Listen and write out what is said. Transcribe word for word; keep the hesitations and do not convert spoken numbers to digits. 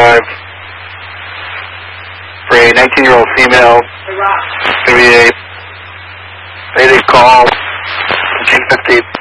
Drive for a nineteen-year-old female. It's going to be a mayday call, G fifty.